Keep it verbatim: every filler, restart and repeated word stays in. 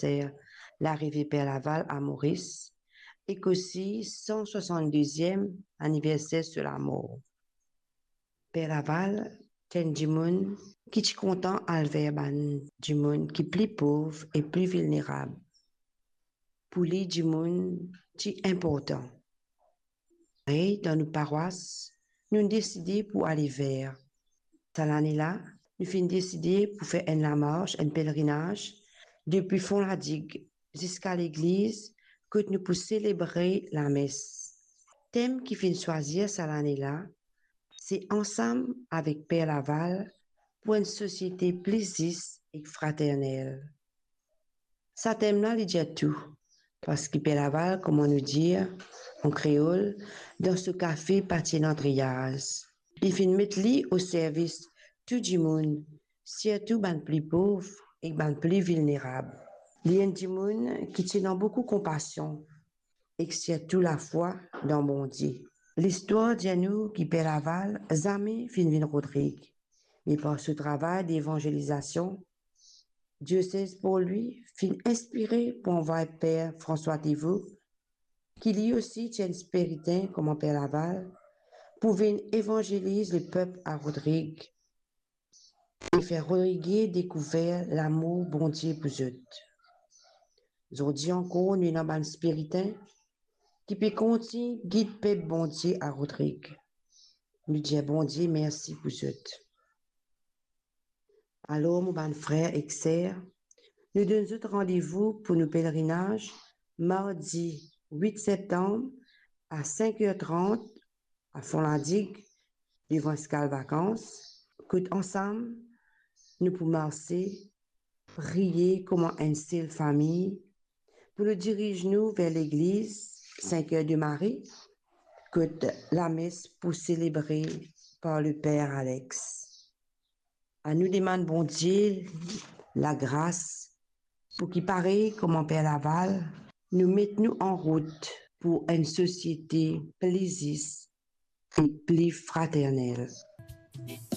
anniversaire l'arrivée Père Laval à Maurice et qu'aussi cent soixante-deuxième anniversaire sur la mort. Père Laval, ten du monde qui est content alver ban du monde qui est plus pauvre et plus vulnérable. Pour lui, du monde qui est important. Et dans nos paroisses, nous avons décidé pour aller vers. Cette année-là, nous avons décidé pour faire une marche, un pèlerinage, depuis Fond la Digue jusqu'à l'église, que nous pouvons célébrer la messe. Le thème qui vient choisir cette année-là, c'est ensemble avec Père Laval pour une société plus juste et fraternelle. Ce thème-là, il dit tout. Parce que Père Laval, comment nous dire, en créole, dans ce café patinant triage. Il vient mettre lui au service tout du monde, surtout les plus pauvres et les plus vulnérables. Il y a du monde qui tient beaucoup de compassion et surtout la foi dans bon Dieu. L'histoire de nous qui Père Laval, jamais Finvin Rodrigue, mais par ce travail d'évangélisation, Dieu sait pour lui, fin inspiré pour envoyer Père François Thibault, qui lui aussi tient spiritain comme Père Laval, pour venir évangéliser le peuple à Rodrigue et faire Rodrigue découvrir l'amour bon Dieu pour eux. Aujourd'hui encore, nous avons un spiritain qui peut continuer guide peuple bon Dieu à Rodrigue. Nous disons bon Dieu merci pour eux. Alors, mon bon frère et sœur, nous donnons rendez-vous pour nos pèlerinages mardi huit septembre à cinq heures trente à Fond-la-Digue, devant Scal Vacances, que ensemble, nous pouvons marcher, prier comme une seule famille, pour nous diriger nous vers l'église cinq heures de Marie, que la messe pour célébrer par le Père Alex. À nous demande bon Dieu la grâce pour qu'il pareil comme Père Laval, nous mette nous en route pour une société plus juste et plus fraternelle.